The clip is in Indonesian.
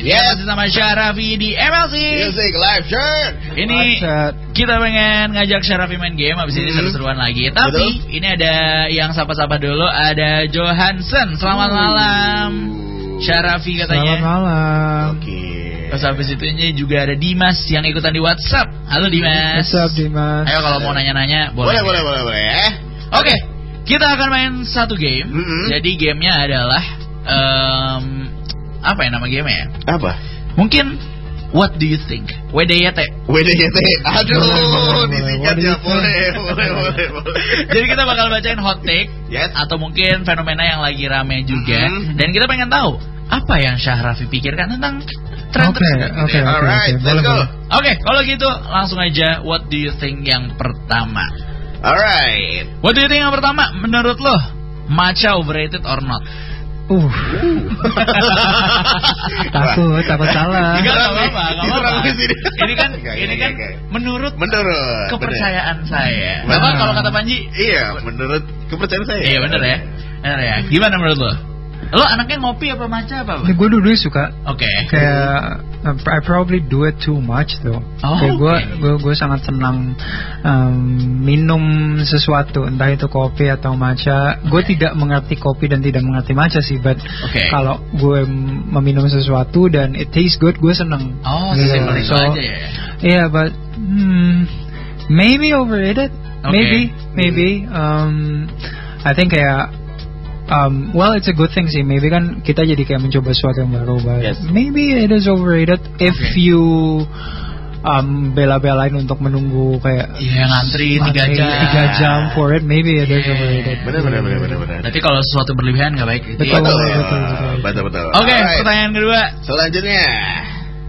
Yes, sama Syarafi di MLC Music Live Chat. Ini kita pengen ngajak Syarafi main game, habis ini seru-seruan lagi. Tapi ini ada yang sapa-sapa dulu. Ada Johansen, selamat malam Syarafi katanya. Selamat malam. Oke. Terus habis itu ini juga ada Dimas yang ikutan di WhatsApp. Halo Dimas. What's up Dimas? Ayo kalau mau nanya-nanya boleh. Boleh. Oke, kita akan main satu game. Jadi gamenya adalah apa ya nama gamenya? Apa? Mungkin What do you think? WDYT. Aduh, disingkatnya boleh. Jadi kita bakal bacain hot take, Yes. atau mungkin fenomena yang lagi rame juga. Dan kita pengen tahu apa yang Syahrafi pikirkan tentang tren tersebut. Oke. Alright, let's go. Oke, kalau gitu langsung aja What do you think yang pertama. Alright. What do you think yang pertama? Menurut lo matcha overrated or not? Takut salah. Enggak apa-apa. Ini kan menurut kepercayaan saya. Apa kalau kata Panji? Iya, menurut kepercayaan saya. Iya benar ya. Gimana menurut lo? Lo anaknya ngopi apa matcha apa? Gue dulu suka. Oke. Kayak I probably do it too much though. Gue sangat senang minum sesuatu, entah itu kopi atau matcha. Gue tidak mengerti kopi dan tidak mengerti matcha sih, but kalau gue meminum sesuatu dan it tastes good, gue senang. Sesimpel itu aja ya. Yeah, but maybe overrated. Maybe. I think kayak well, it's a good thing sih. Maybe kan kita jadi kayak mencoba sesuatu yang baru, but maybe it is overrated if you bela-belain untuk menunggu kayak ngantri 3 jam for it. Maybe it is overrated. Benar. Tapi kalau sesuatu berlebihan nggak baik. Betul. Betul. Oke, pertanyaan kedua. Selanjutnya,